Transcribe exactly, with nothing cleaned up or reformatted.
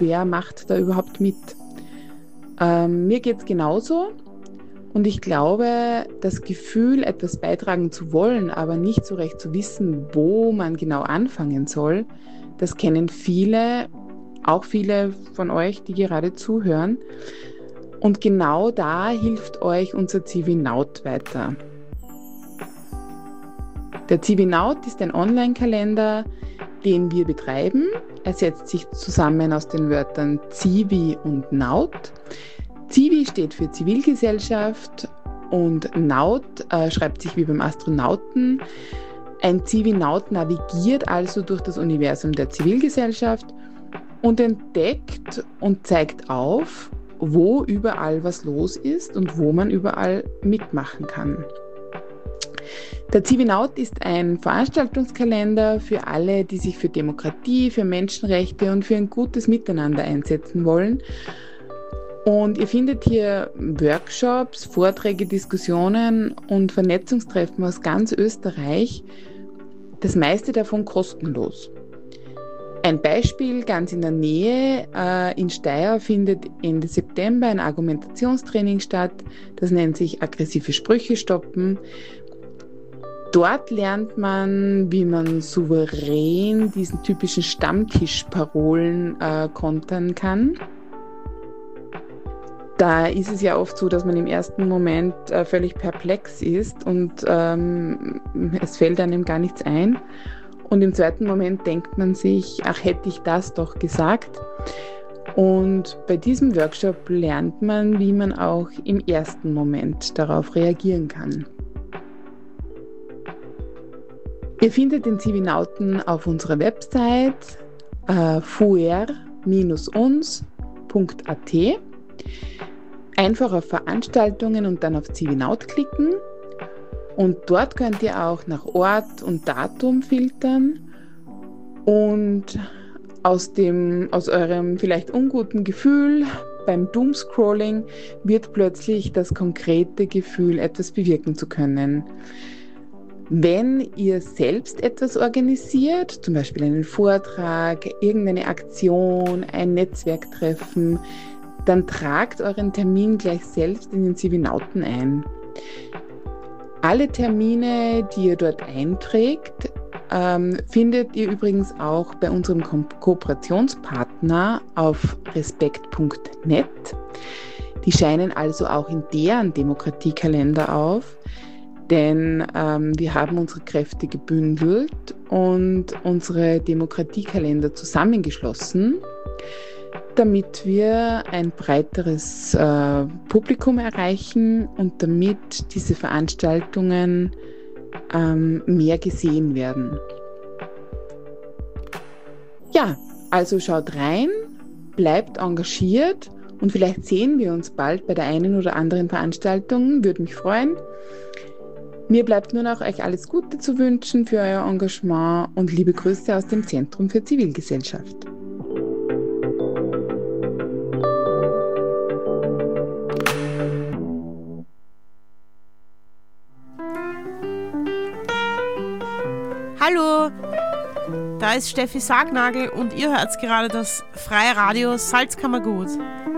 wer macht da überhaupt mit. Ähm, mir geht es genauso und ich glaube, das Gefühl, etwas beitragen zu wollen, aber nicht so recht zu wissen, wo man genau anfangen soll, das kennen viele, auch viele von euch, die gerade zuhören. Und genau da hilft euch unser Zivinaut weiter. Der Zivinaut ist ein Online-Kalender, den wir betreiben. Er setzt sich zusammen aus den Wörtern Zivi und Naut. Zivi steht für Zivilgesellschaft und Naut äh, schreibt sich wie beim Astronauten. Ein Zivinaut navigiert also durch das Universum der Zivilgesellschaft und entdeckt und zeigt auf, wo überall was los ist und wo man überall mitmachen kann. Der Zivinaut ist ein Veranstaltungskalender für alle, die sich für Demokratie, für Menschenrechte und für ein gutes Miteinander einsetzen wollen. Und ihr findet hier Workshops, Vorträge, Diskussionen und Vernetzungstreffen aus ganz Österreich, das meiste davon kostenlos. Ein Beispiel ganz in der Nähe, äh, in Steyr findet Ende September ein Argumentationstraining statt, das nennt sich aggressive Sprüche stoppen. Dort lernt man, wie man souverän diesen typischen Stammtischparolen äh, kontern kann. Da ist es ja oft so, dass man im ersten Moment äh, völlig perplex ist und ähm, es fällt einem gar nichts ein. Und im zweiten Moment denkt man sich, ach, hätte ich das doch gesagt. Und bei diesem Workshop lernt man, wie man auch im ersten Moment darauf reagieren kann. Ihr findet den Zivinauten auf unserer Website äh, fuer Bindestrich uns Punkt a t. Einfach auf Veranstaltungen und dann auf Zivinaut klicken. Und dort könnt ihr auch nach Ort und Datum filtern und aus dem, aus eurem vielleicht unguten Gefühl beim Doomscrolling wird plötzlich das konkrete Gefühl, etwas bewirken zu können. Wenn ihr selbst etwas organisiert, zum Beispiel einen Vortrag, irgendeine Aktion, ein Netzwerktreffen, dann tragt euren Termin gleich selbst in den Zivinauten ein. Alle Termine, die ihr dort einträgt, ähm, findet ihr übrigens auch bei unserem Ko- Kooperationspartner auf respekt punkt net. Die scheinen also auch in deren Demokratiekalender auf, denn ähm, wir haben unsere Kräfte gebündelt und unsere Demokratiekalender zusammengeschlossen, damit wir ein breiteres äh, Publikum erreichen und damit diese Veranstaltungen ähm, mehr gesehen werden. Ja, also schaut rein, bleibt engagiert und vielleicht sehen wir uns bald bei der einen oder anderen Veranstaltung, würde mich freuen. Mir bleibt nur noch euch alles Gute zu wünschen für euer Engagement und liebe Grüße aus dem Zentrum für Zivilgesellschaft. Hallo, da ist Steffi Sargnagel und ihr hört gerade das Freie Radio Salzkammergut.